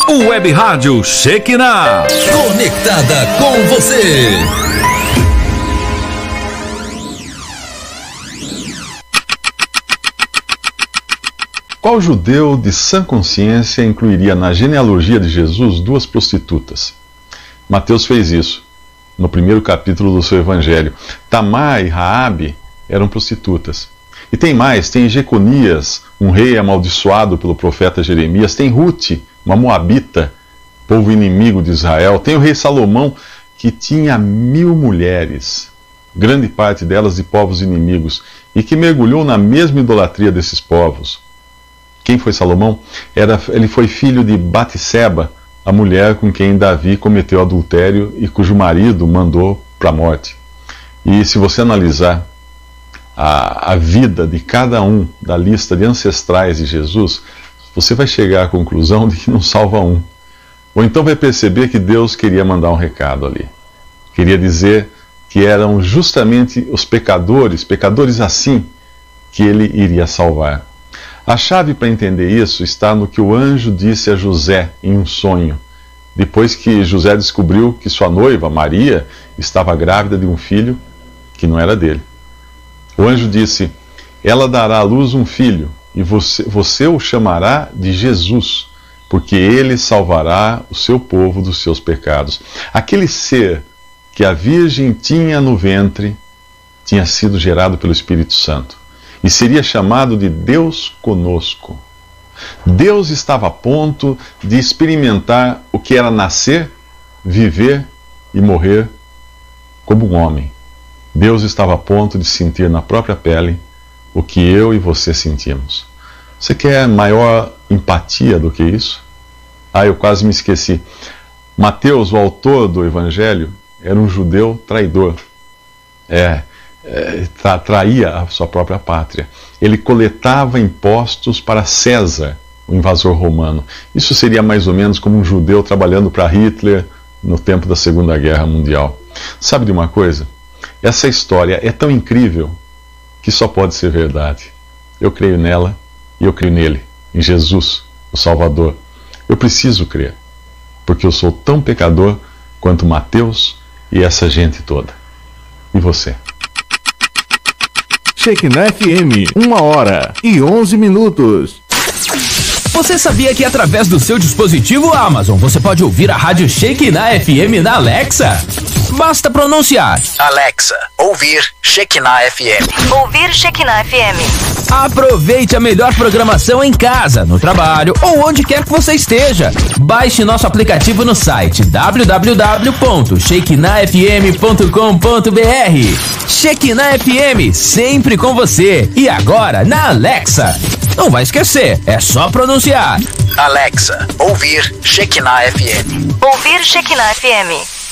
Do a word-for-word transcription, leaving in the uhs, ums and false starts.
Web Rádio Shekinah. Conectada com você. Qual judeu de sã consciência incluiria na genealogia de Jesus duas prostitutas? Mateus fez isso no primeiro capítulo do seu evangelho. Tamar e Raabe eram prostitutas. E tem mais, tem Jeconias, um rei amaldiçoado pelo profeta Jeremias, tem Ruth, uma moabita, povo inimigo de Israel, tem o rei Salomão, que tinha mil mulheres, grande parte delas de povos inimigos, e que mergulhou na mesma idolatria desses povos. Quem foi Salomão? Era, ele foi filho de Batseba, a mulher com quem Davi cometeu adultério e cujo marido mandou para a morte. E se você analisar a, a vida de cada um da lista de ancestrais de Jesus, você vai chegar à conclusão de que não salva um. Ou então vai perceber que Deus queria mandar um recado ali. Queria dizer que eram justamente os pecadores, pecadores assim, que ele iria salvar. A chave para entender isso está no que o anjo disse a José em um sonho, depois que José descobriu que sua noiva, Maria, estava grávida de um filho que não era dele. O anjo disse: ela dará à luz um filho, e você, você o chamará de Jesus, porque ele salvará o seu povo dos seus pecados. Aquele ser que a Virgem tinha no ventre tinha sido gerado pelo Espírito Santo e seria chamado de Deus conosco. Deus estava a ponto de experimentar o que era nascer, viver e morrer como um homem. Deus estava a ponto de sentir na própria pele o que eu e você sentimos. Você quer maior empatia do que isso? Ah, eu quase me esqueci. Mateus, o autor do Evangelho, era um judeu traidor. É, é tra- traía a sua própria pátria. Ele coletava impostos para César, o invasor romano. Isso seria mais ou menos como um judeu trabalhando para Hitler no tempo da Segunda Guerra Mundial. Sabe de uma coisa? Essa história é tão incrível que só pode ser verdade. Eu creio nela e eu creio nele, em Jesus, o Salvador. Eu preciso crer, porque eu sou tão pecador quanto Mateus e essa gente toda. E você? Shekinah F M, uma hora e onze minutos. Você sabia que através do seu dispositivo Amazon você pode ouvir a rádio Shekinah F M na Alexa? Basta pronunciar: Alexa, ouvir Shekinah F M. Ouvir Shekinah F M. Aproveite a melhor programação em casa, no trabalho ou onde quer que você esteja. Baixe nosso aplicativo no site w w w ponto shekinah f m ponto com ponto b r. Shekinah F M, sempre com você. E agora na Alexa. Não vai esquecer, é só pronunciar: Alexa, ouvir Shekinah F M. Ouvir Shekinah F M.